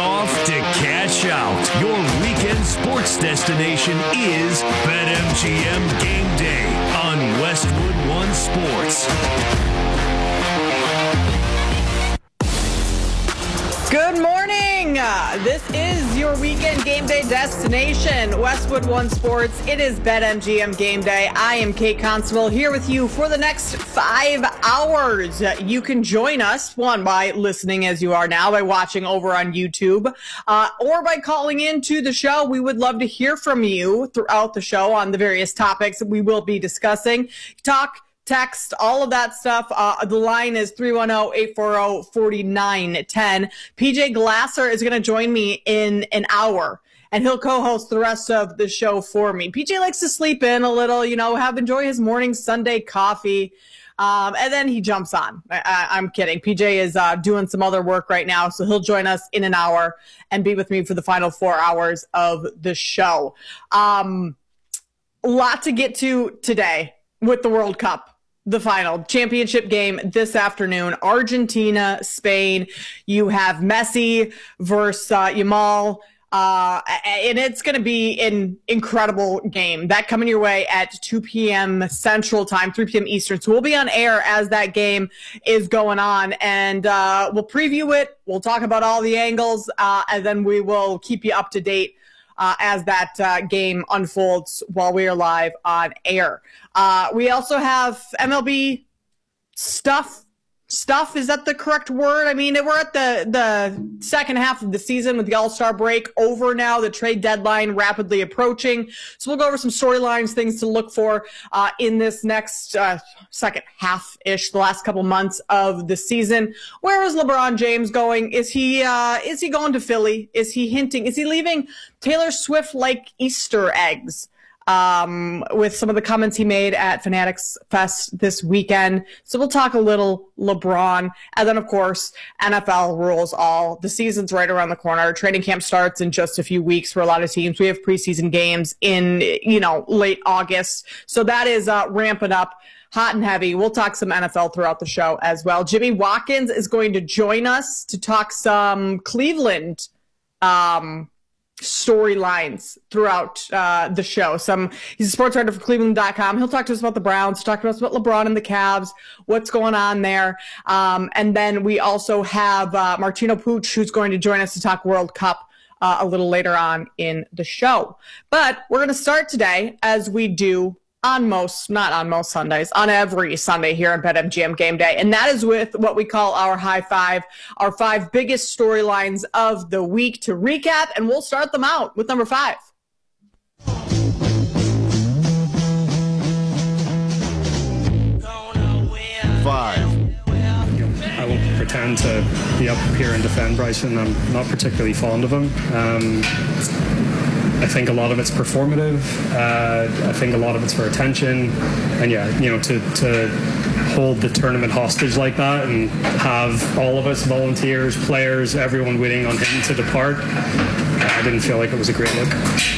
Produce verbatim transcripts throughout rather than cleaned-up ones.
off to cash out. Your weekend sports destination is BetMGM Game Day on Westwood One Sports. Good morning. Uh, this is your weekend game day destination, Westwood One Sports. It is BetMGM Game Day. I am Kate Constable here with you for the next five hours. You can join us, one, by listening as you are now, by watching over on YouTube, uh, or by calling into the show. We would love to hear from you throughout the show on the various topics that we will be discussing. Talk, text, all of that stuff. Uh, the line is three one zero, eight four zero, four nine one zero. P J Glasser is going to join me in an hour, and he'll co-host the rest of the show for me. P J likes to sleep in a little, you know, have enjoy his morning Sunday coffee, um, and then he jumps on. I, I, I'm kidding. P J is uh, doing some other work right now, so he'll join us in an hour and be with me for the final four hours of the show. Um, a lot to get to today with the World Cup. The final championship game this afternoon, Argentina, Spain. You have Messi versus uh, Yamal, uh, and it's going to be an incredible game. That coming your way at two p.m. Central Time, three p.m. Eastern. So we'll be on air as that game is going on, and uh, we'll preview it. We'll talk about all the angles, uh, and then we will keep you up to date Uh, as that uh, game unfolds while we are live on air. Uh, we also have M L B stuff. Stuff, is that the correct word? I mean, we're at the, the second half of the season with the All-Star break over now, the trade deadline rapidly approaching. So we'll go over some storylines, things to look for uh, in this next uh, second half-ish, the last couple months of the season. Where is LeBron James going? Is he uh, is he going to Philly? Is he hinting? Is he leaving Taylor Swift-like Easter eggs? Um, with some of the comments he made at Fanatics Fest this weekend. So we'll talk a little LeBron. And then, of course, N F L rules all. The season's right around the corner. Training camp starts in just a few weeks for a lot of teams. We have preseason games in, you know, late August. So that is uh, ramping up hot and heavy. We'll talk some N F L throughout the show as well. Jimmy Watkins is going to join us to talk some Cleveland um storylines throughout uh, the show. Some he's a sports writer for Cleveland dot com. He'll talk to us about the Browns, talk to us about LeBron and the Cavs, what's going on there. Um, and then we also have uh, Martino Pucci, who's going to join us to talk World Cup uh, a little later on in the show. But we're going to start today, as we do on most, not on most Sundays, on every Sunday here at BetMGM Game Day. And that is with what we call our high five, our five biggest storylines of the week to recap. And we'll start them out with number five. Five. I won't pretend to be up here and defend Bryson. I'm not particularly fond of him. Um, I think a lot of it's performative. Uh, I think a lot of it's for attention. And yeah, you know, to, to hold the tournament hostage like that and have all of us, volunteers, players, everyone waiting on him to depart, I didn't feel like it was a great look.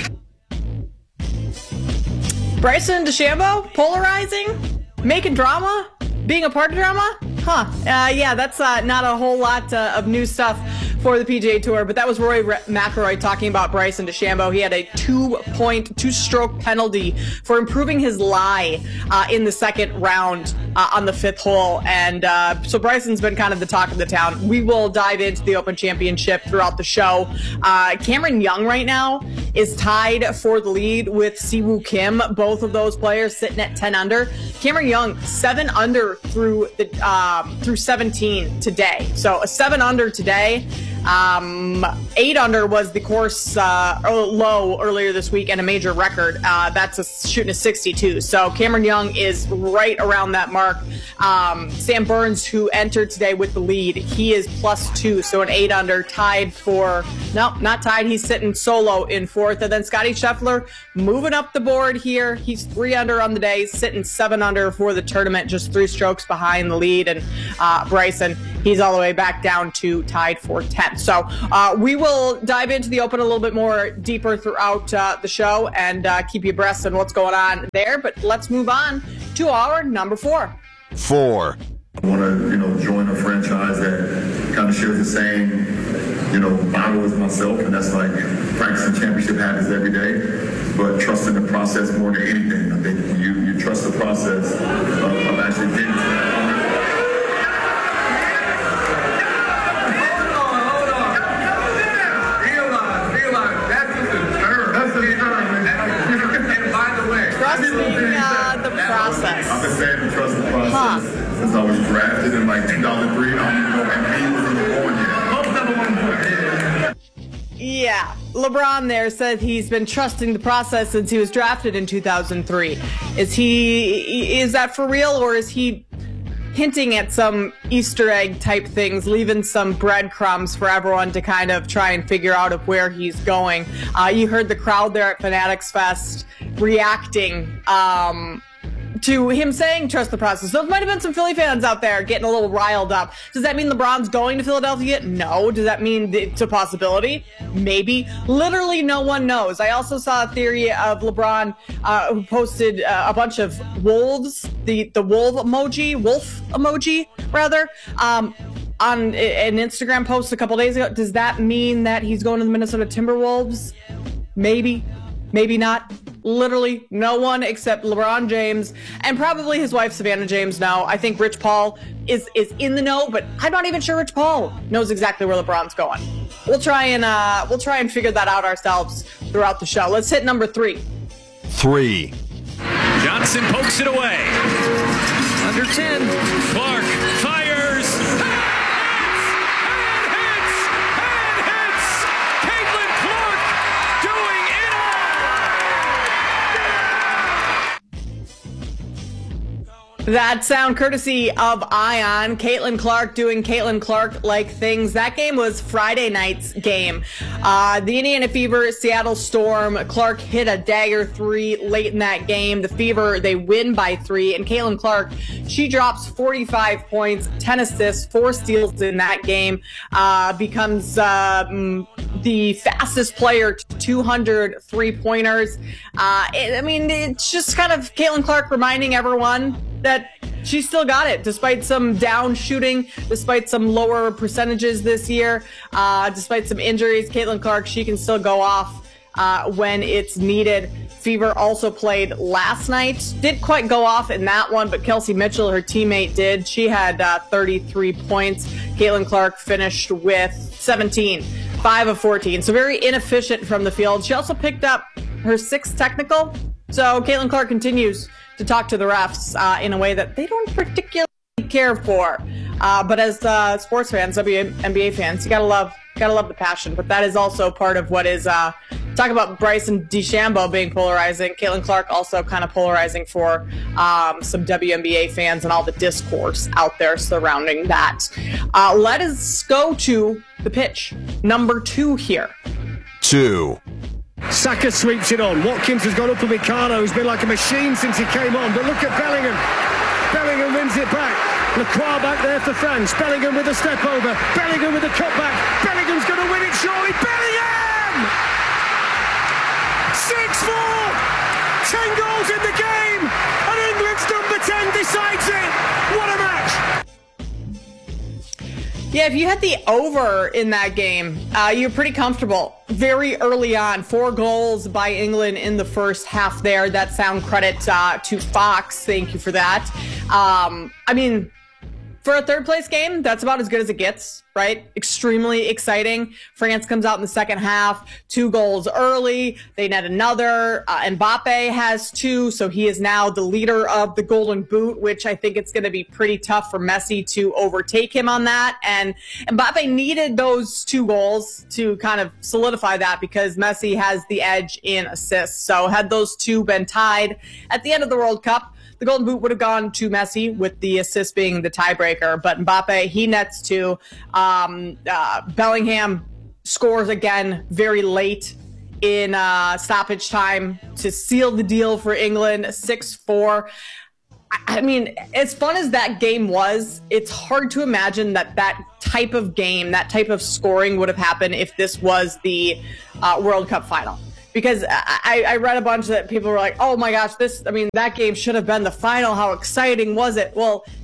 Bryson DeChambeau, polarizing, making drama, being a part of drama? Huh. Uh, yeah, that's uh, not a whole lot uh, of new stuff for the P G A Tour, but that was Rory McIlroy talking about Bryson DeChambeau. He had a two-point, two-stroke penalty for improving his lie uh, in the second round uh, on the fifth hole, and uh, so Bryson's been kind of the talk of the town. We will dive into the Open Championship throughout the show. Uh, Cameron Young right now is tied for the lead with Siwoo Kim. Both of those players sitting at ten under. Cameron Young seven under through the uh, through seventeen today. So a seven under today. Um, eight under was the course uh, low earlier this week and a major record. Uh, that's a, shooting a sixty-two. So Cameron Young is right around that mark. Um, Sam Burns, who entered today with the lead, he is plus two. So an eight under, tied for, no, not tied. He's sitting solo in fourth. And then Scottie Scheffler moving up the board here. He's three under on the day, sitting seven under for the tournament, just three strokes behind the lead. And uh, Bryson, he's all the way back down to tied for tenth. So uh, we will dive into the Open a little bit more deeper throughout uh, the show and uh, keep you abreast on what's going on there. But let's move on to our number four. Four. I want to, you know, join a franchise that kind of shares the same you know, battle with myself, and that's like practicing championship habits every day. But trusting the process more than anything. I think you you trust the process of, of actually getting to that point. Uh, the process. I've been saying to trust the process huh. since I was drafted in like two thousand three. I don't even know M V was even born yet. Both number one player. Yeah, LeBron there said he's been trusting the process since he was drafted in two thousand three. Is he, is that for real, or is he hinting at some Easter egg type things, leaving some breadcrumbs for everyone to kind of try and figure out of where he's going? Uh, you heard the crowd there at Fanatics Fest reacting um, to him saying trust the process. There might have been some Philly fans out there getting a little riled up. Does that mean LeBron's going to Philadelphia? No. Does that mean it's a possibility? Maybe. Literally no one knows. I also saw a theory of LeBron uh, who posted uh, a bunch of wolves, the, the wolf emoji, wolf emoji, rather, um, on an Instagram post a couple days ago. Does that mean that he's going to the Minnesota Timberwolves? Maybe. Maybe not. Literally no one except LeBron James and probably his wife Savannah James know. I think Rich Paul is is in the know, but I'm not even sure Rich Paul knows exactly where LeBron's going. We'll try and uh, we'll try and figure that out ourselves throughout the show. Let's hit number three. Three. Johnson pokes it away. Under ten. Clark fires. That sound courtesy of Ion. Caitlin Clark doing Caitlin Clark-like things. That game was Friday night's game. Uh, the Indiana Fever, Seattle Storm. Clark hit a dagger three late in that game. The Fever, they win by three. And Caitlin Clark, she drops forty-five points, ten assists, four steals in that game. Uh, becomes um, the fastest player to two hundred three-pointers. Uh, it, I mean, it's just kind of Caitlin Clark reminding everyone that she still got it, despite some down shooting, despite some lower percentages this year, uh, despite some injuries. Caitlin Clark, she can still go off uh, when it's needed. Fever also played last night. Didn't quite go off in that one, but Kelsey Mitchell, her teammate, did. She had uh, thirty-three points. Caitlin Clark finished with seventeen, five of fourteen. So very inefficient from the field. She also picked up her sixth technical. So Caitlin Clark continues to talk to the refs uh, in a way that they don't particularly care for. Uh, but as uh, sports fans, W N B A fans, you gotta love, gotta love the passion. But that is also part of what is uh, talk about Bryson DeChambeau being polarizing. Caitlin Clark also kind of polarizing for um, some W N B A fans and all the discourse out there surrounding that. Uh, let us go to the pitch. Number two here. Two. Saka sweeps it on. Watkins has gone up with Ricardo, who's been like a machine since he came on. But look at Bellingham. Bellingham wins it back. Lacroix back there for France. Bellingham with a step over. Bellingham with a cutback. Bellingham's going to win it surely. Bellingham! six four! ten goals in the game! And England's number ten decides it! What a match! Yeah, if you had the over in that game, uh, you're pretty comfortable. Very early on, four goals by England in the first half there. That sound credit uh, to Fox. Thank you for that. Um, I mean, for a third place game, that's about as good as it gets, right? Extremely exciting. France comes out in the second half, two goals early. They net another. Uh, Mbappe has two, so he is now the leader of the Golden Boot, which I think it's going to be pretty tough for Messi to overtake him on that. And Mbappe needed those two goals to kind of solidify that because Messi has the edge in assists. So had those two been tied at the end of the World Cup, the Golden Boot would have gone to Messi with the assist being the tiebreaker. But Mbappe, he nets two. Um, uh, Bellingham scores again very late in uh, stoppage time to seal the deal for England, six four. I mean, as fun as that game was, it's hard to imagine that that type of game, that type of scoring would have happened if this was the uh, World Cup final. Because I, I read a bunch that people were like, oh my gosh, this, I mean, that game should have been the final. How exciting was it? Well,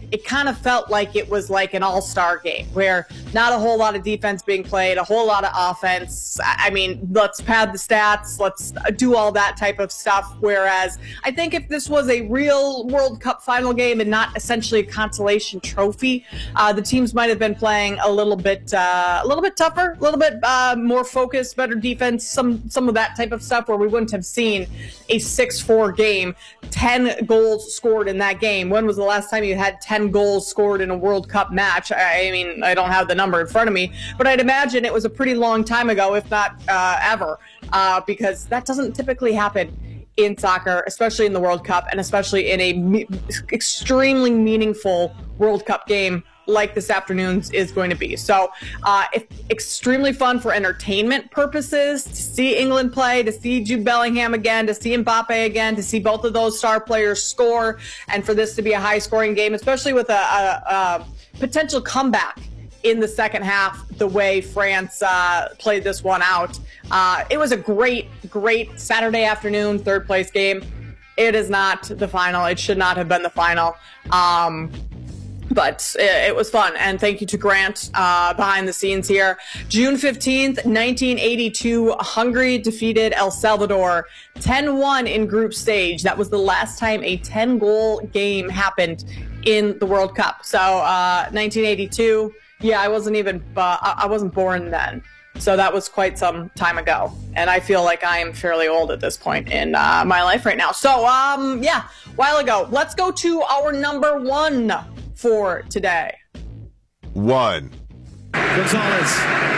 it kind of felt like it was like an all-star game where not a whole lot of defense being played, a whole lot of offense. I mean, let's pad the stats, let's do all that type of stuff. Whereas I think if this was a real World Cup final game and not essentially a consolation trophy, uh, the teams might have been playing a little bit, uh, a little bit tougher, a little bit uh, more focused, better defense, some some of that type of stuff where we wouldn't have seen a six four game, ten goals scored in that game. When was the last time you had ten goals scored in a World Cup match? I mean, I don't have the number in front of me, but I'd imagine it was a pretty long time ago, if not uh, ever, uh, because that doesn't typically happen in soccer, especially in the World Cup, and especially in a me- extremely meaningful World Cup game like this afternoon's is going to be. So uh, it's extremely fun for entertainment purposes, to see England play, to see Jude Bellingham again, to see Mbappe again, to see both of those star players score, and for this to be a high-scoring game, especially with a, a, a potential comeback in the second half, the way France uh, played this one out. Uh, it was a great, great Saturday afternoon third-place game. It is not the final. It should not have been the final. Um, But it was fun, and thank you to Grant uh, behind the scenes here. June fifteenth, nineteen eighty-two, Hungary defeated El Salvador ten one in group stage. That was the last time a ten-goal game happened in the World Cup. So uh, nineteen eighty-two, yeah, I wasn't even uh, I wasn't born then. So that was quite some time ago, and I feel like I am fairly old at this point in uh, my life right now. So um, yeah, a while ago. Let's go to our number one for today. One. Gonzalez.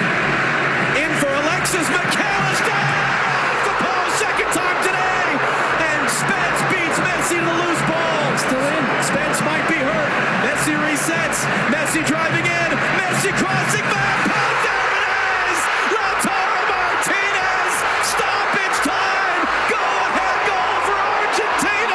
In for Alexis McAllister. Off the post, second time today. And Spence beats Messi to the loose ball. Still in. Spence might be hurt. Messi resets. Messi driving in. Messi crossing back. Oh, there it is. Lautaro Martinez. Stoppage time. Go ahead goal for Argentina.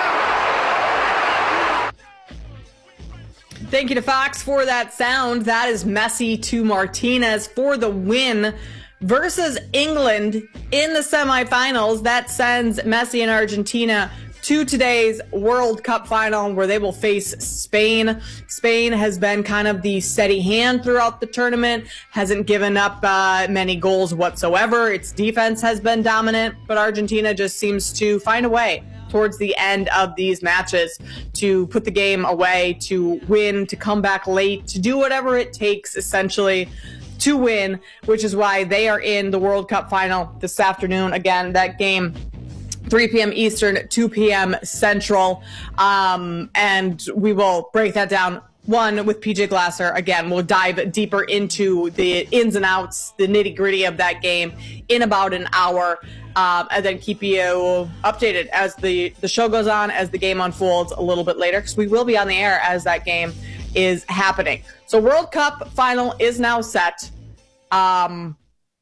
Thank you to Fox for that sound. That is Messi to Martinez for the win versus England in the semifinals. That sends Messi and Argentina to today's World Cup final, where they will face Spain. Spain has been kind of the steady hand throughout the tournament, hasn't given up uh, many goals whatsoever. Its defense has been dominant, but Argentina just seems to find a way towards the end of these matches to put the game away, to win, to come back late, to do whatever it takes essentially to win, which is why they are in the World Cup final this afternoon. Again, that game three p.m. Eastern, two p.m. Central, um, and we will break that down one with P J Glasser. Again, we'll dive deeper into the ins and outs, the nitty gritty of that game in about an hour. Um, and then keep you updated as the, the show goes on, as the game unfolds a little bit later, because we will be on the air as that game is happening. So World Cup final is now set. Um,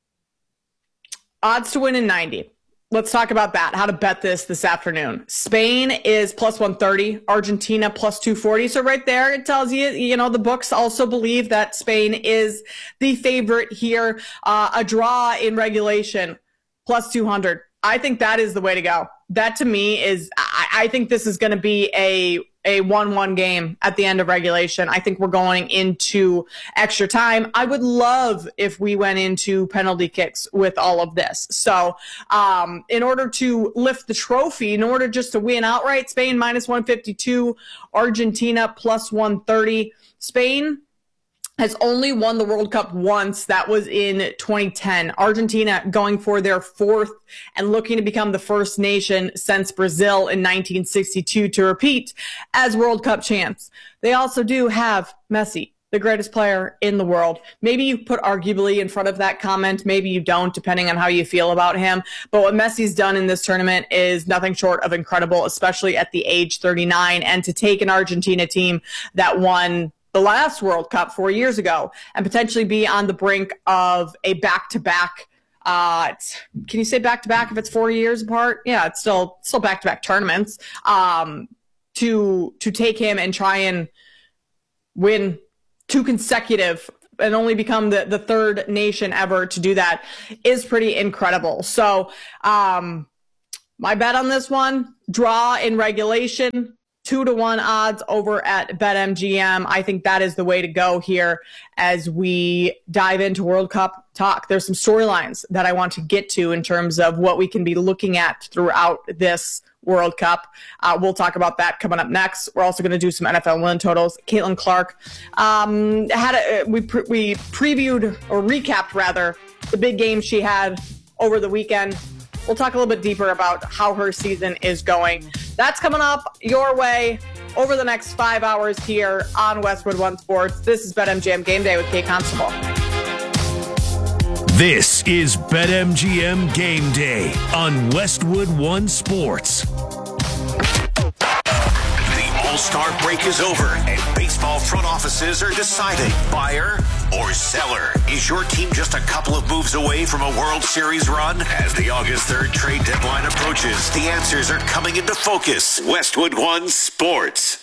odds to win in ninety. Let's talk about that, how to bet this this afternoon. Spain is plus one thirty, Argentina plus two forty. So right there, it tells you, you know, the books also believe that Spain is the favorite here. Uh, a draw in regulation, plus two hundred. I think that is the way to go. That to me is, I, I think this is going to be a a one one game at the end of regulation. I think we're going into extra time. I would love if we went into penalty kicks with all of this. So um, in order to lift the trophy, in order just to win outright, Spain minus one fifty-two, Argentina plus one thirty. Spain has only won the World Cup once. That was in twenty ten. Argentina going for their fourth and looking to become the first nation since Brazil in nineteen sixty-two to repeat as World Cup champs. They also do have Messi, the greatest player in the world. Maybe you put arguably in front of that comment. Maybe you don't, depending on how you feel about him. But what Messi's done in this tournament is nothing short of incredible, especially at the age thirty-nine. And to take an Argentina team that won the last World Cup four years ago and potentially be on the brink of a back-to-back, uh, can you say back-to-back if it's four years apart? Yeah, it's still still back-to-back tournaments. Um, to to take him and try and win two consecutive and only become the, the third nation ever to do that is pretty incredible. So um, my bet on this one, draw in regulation, two to one odds over at BetMGM. I think that is the way to go here as we dive into World Cup talk. There's some storylines that I want to get to in terms of what we can be looking at throughout this World Cup. Uh, we'll talk about that coming up next. We're also going to do some N F L win totals. Caitlin Clark um, had a, we pre- we previewed or recapped rather the big game she had over the weekend. We'll talk a little bit deeper about how her season is going. That's coming up your way over the next five hours here on Westwood One Sports. This is BetMGM Game Day with Kate Constable. This is BetMGM Game Day on Westwood One Sports. The All-Star break is over, and baseball front offices are deciding buyer or seller. Is your team just a couple of moves away from a World Series run? As the August third trade deadline approaches, the answers are coming into focus. Westwood One Sports.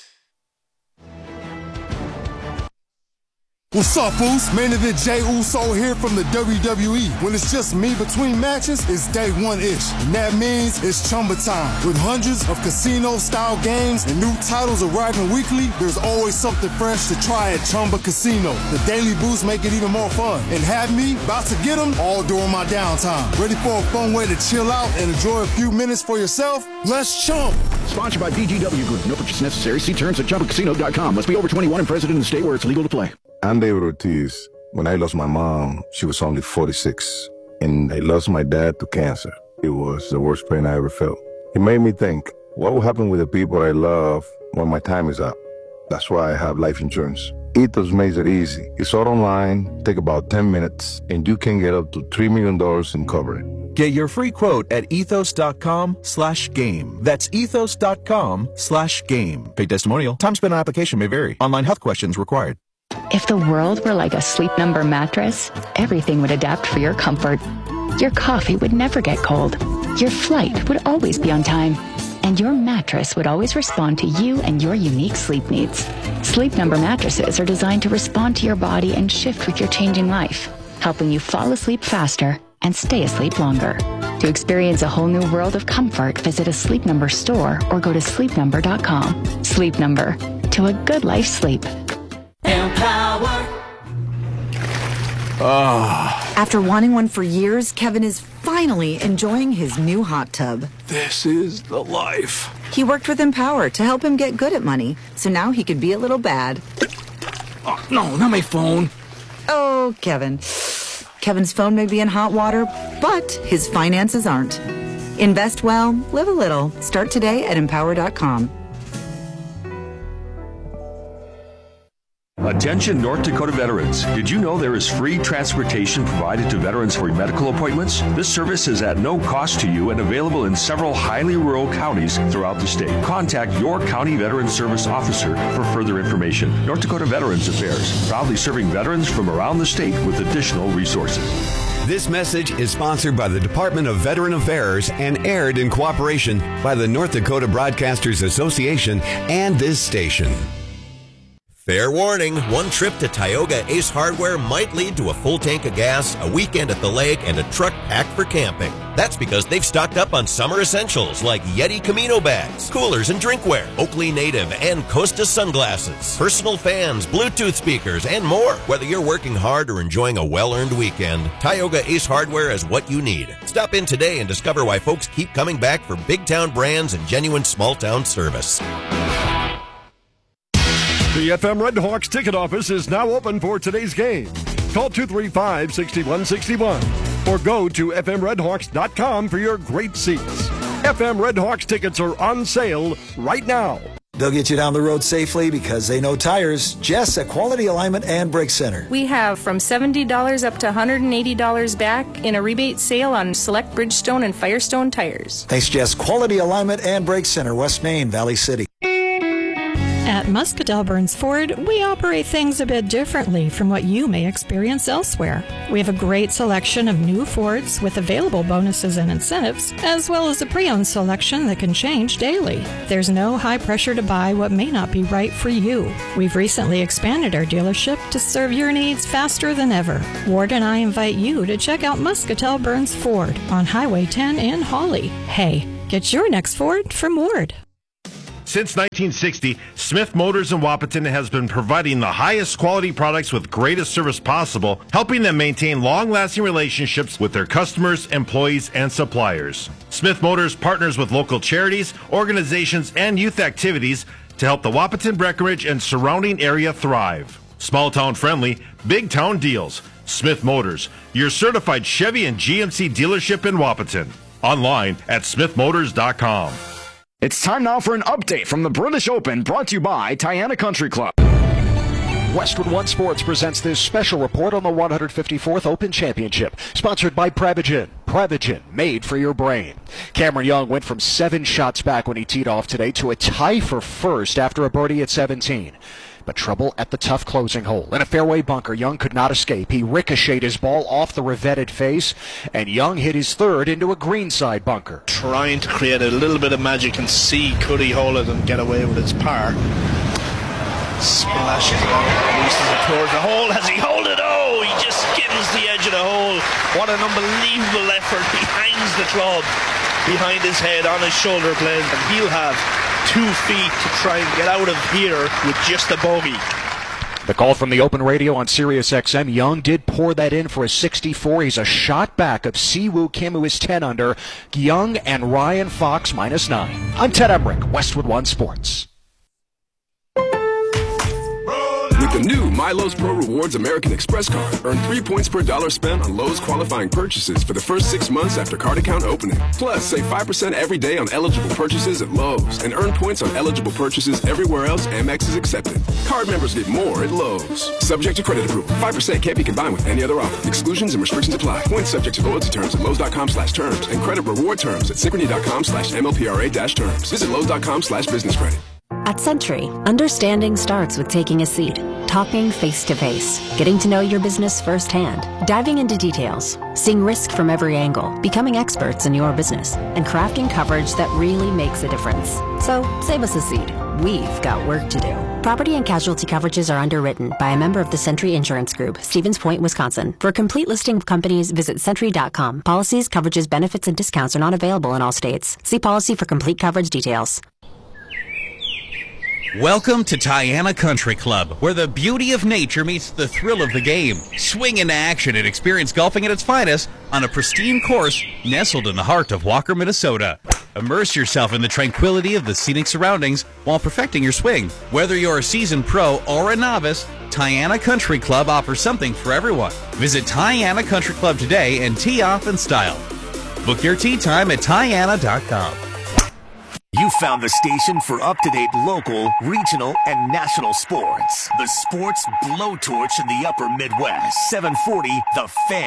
What's up, Boost? Main event Jey Uso here from the W W E. When it's just me between matches, it's day one-ish. And that means it's Chumba time. With hundreds of casino-style games and new titles arriving weekly, there's always something fresh to try at Chumba Casino. The Daily Boost make it even more fun. And have me about to get them all during my downtime. Ready for a fun way to chill out and enjoy a few minutes for yourself? Let's chump. Sponsored by V G W Group. No purchase necessary. See terms at chumba casino dot com. Must be over twenty-one and present in the state where it's legal to play. I'm David Ortiz. When I lost my mom, she was only forty-six. And I lost my dad to cancer. It was the worst pain I ever felt. It made me think, what will happen with the people I love when my time is up? That's why I have life insurance. Ethos makes it easy. It's all online, take about ten minutes, and you can get up to three million dollars in coverage. Get your free quote at ethos.com slash game. That's ethos.com slash game. Paid testimonial. Time spent on application may vary. Online health questions required. If the world were like a Sleep Number mattress, everything would adapt for your comfort. Your coffee would never get cold. Your flight would always be on time. And your mattress would always respond to you and your unique sleep needs. Sleep Number mattresses are designed to respond to your body and shift with your changing life, helping you fall asleep faster and stay asleep longer. To experience a whole new world of comfort, visit a Sleep Number store or go to sleep number dot com. Sleep Number. To a good life sleep. Empower. Oh. After wanting one for years, Kevin is finally enjoying his new hot tub. This is the life. He worked with Empower to help him get good at money, so now he could be a little bad. Oh, no, not my phone. Oh, Kevin. Kevin's phone may be in hot water, but his finances aren't. Invest well, live a little. Start today at empower dot com. Attention North Dakota veterans. Did you know there is free transportation provided to veterans for medical appointments? This service is at no cost to you and available in several highly rural counties throughout the state. Contact your county veteran service officer for further information. North Dakota Veterans Affairs, proudly serving veterans from around the state with additional resources. This message is sponsored by the Department of Veteran Affairs and aired in cooperation by the North Dakota Broadcasters Association and this station. Fair warning, one trip to Tioga Ace Hardware might lead to a full tank of gas, a weekend at the lake, and a truck packed for camping. That's because they've stocked up on summer essentials like Yeti Camino bags, coolers and drinkware, Oakley Native and Costa sunglasses, personal fans, Bluetooth speakers, and more. Whether you're working hard or enjoying a well-earned weekend, Tioga Ace Hardware is what you need. Stop in today and discover why folks keep coming back for big town brands and genuine small town service. The F M Red Hawks ticket office is now open for today's game. Call two three five, six one six one or go to f m red hawks dot com for your great seats. F M Red Hawks tickets are on sale right now. They'll get you down the road safely because they know tires. Jess at Quality Alignment and Brake Center. We have from seventy dollars up to one hundred eighty dollars back in a rebate sale on select Bridgestone and Firestone tires. Thanks, Jess. Quality Alignment and Brake Center, West Main, Valley City. At Muscatel Burns Ford, we operate things a bit differently from what you may experience elsewhere. We have a great selection of new Fords with available bonuses and incentives, as well as a pre-owned selection that can change daily. There's no high pressure to buy what may not be right for you. We've recently expanded our dealership to serve your needs faster than ever. Ward and I invite you to check out Muscatel Burns Ford on Highway ten in Hawley. Hey, get your next Ford from Ward. Since nineteen sixty, Smith Motors in Wahpeton has been providing the highest quality products with greatest service possible, helping them maintain long-lasting relationships with their customers, employees, and suppliers. Smith Motors partners with local charities, organizations, and youth activities to help the Wahpeton, Breckenridge, and surrounding area thrive. Small-town friendly, big-town deals. Smith Motors, your certified Chevy and G M C dealership in Wahpeton. Online at smith motors dot com. It's time now for an update from the British Open, brought to you by Tiana Country Club. Westwood One Sports presents this special report on the one hundred fifty-fourth Open Championship, sponsored by Prevagen. Prevagen, made for your brain. Cameron Young went from seven shots back when he teed off today to a tie for first after a birdie at seventeen. But trouble at the tough closing hole. In a fairway bunker, Young could not escape. He ricocheted his ball off the revetted face, and Young hit his third into a greenside bunker. Trying to create a little bit of magic and see could he hold it and get away with his par. Splashes along, releases it towards the hole. Has he hold it? Oh, he just skims the edge of the hole. What an unbelievable effort. He hangs the club behind his head on his shoulder blades, and he'll have two feet to try and get out of here with just a bogey. The call from the Open Radio on Sirius X M. Young did pour that in for a sixty-four. He's a shot back of Siwoo Kim, who is ten under. Young and Ryan Fox minus nine. I'm Ted Emmerich, Westwood One Sports. With the new MyLowe's Pro Rewards American Express card, earn three points per dollar spent on Lowe's qualifying purchases for the first six months after card account opening. Plus, save five percent every day on eligible purchases at Lowe's and earn points on eligible purchases everywhere else Amex is accepted. Card members get more at Lowe's. Subject to credit approval. five percent can't be combined with any other offer. Exclusions and restrictions apply. Points subject to loyalty terms at Lowe's.com slash terms and credit reward terms at Synchrony.com slash MLPRA dash terms. Visit Lowe's.com slash business credit. At Century, understanding starts with taking a seat, talking face-to-face, getting to know your business firsthand, diving into details, seeing risk from every angle, becoming experts in your business, and crafting coverage that really makes a difference. So, save us a seat. We've got work to do. Property and casualty coverages are underwritten by a member of the Century Insurance Group, Stevens Point, Wisconsin. For a complete listing of companies, visit Century dot com. Policies, coverages, benefits, and discounts are not available in all states. See policy for complete coverage details. Welcome to Tiana Country Club, where the beauty of nature meets the thrill of the game. Swing into action and experience golfing at its finest on a pristine course nestled in the heart of Walker, Minnesota. Immerse yourself in the tranquility of the scenic surroundings while perfecting your swing. Whether you're a seasoned pro or a novice, Tiana Country Club offers something for everyone. Visit Tiana Country Club today and tee off in style. Book your tee time at Tiana dot com. You found the station for up-to-date local, regional, and national sports. The Sports Blowtorch in the upper Midwest. seven forty The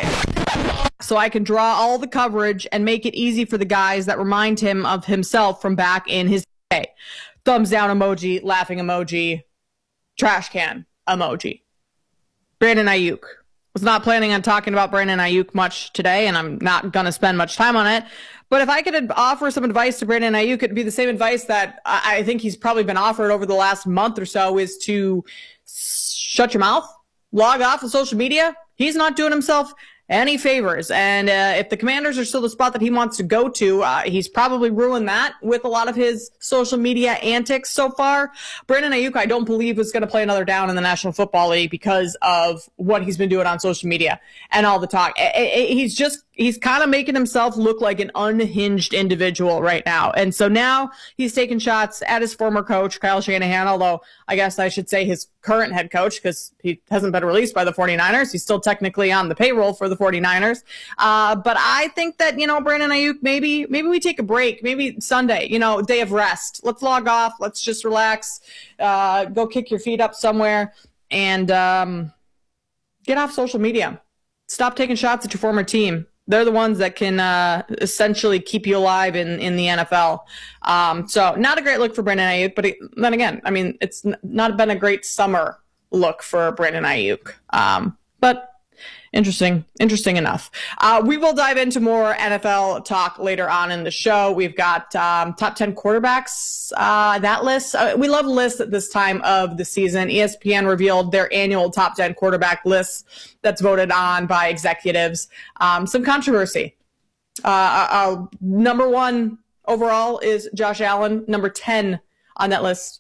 Fan. So I can draw all the coverage and make it easy for the guys that remind him of himself from back in his day. Thumbs down emoji, laughing emoji, trash can emoji. Brandon Ayuk. Was not planning on talking about Brandon Ayuk much today, and I'm not going to spend much time on it. But if I could offer some advice to Brandon Ayuk, it'd be the same advice that I think he's probably been offered over the last month or so, is to shut your mouth, log off of social media. He's not doing himself any favors. And uh, if the Commanders are still the spot that he wants to go to, uh, he's probably ruined that with a lot of his social media antics so far. Brandon Ayuk, I don't believe, is going to play another down in the National Football League because of what he's been doing on social media and all the talk. He's just He's kind of making himself look like an unhinged individual right now. And so now he's taking shots at his former coach, Kyle Shanahan, although I guess I should say his current head coach because he hasn't been released by the 49ers. He's still technically on the payroll for the 49ers. Uh, but I think that, you know, Brandon Ayuk, maybe, maybe we take a break. Maybe Sunday, you know, day of rest. Let's log off. Let's just relax. Uh, go kick your feet up somewhere and um, get off social media. Stop taking shots at your former team. They're the ones that can uh, essentially keep you alive in, in the N F L. Um, so not a great look for Brandon Ayuk, but it, then again, I mean, it's n- not been a great summer look for Brandon Ayuk. Um, but interesting, interesting enough. Uh, we will dive into more N F L talk later on in the show. We've got um, top ten quarterbacks, uh, that list. Uh, we love lists at this time of the season. E S P N revealed their annual top ten quarterback lists that's voted on by executives. Um, some controversy. Uh, uh, number one overall is Josh Allen. Number ten on that list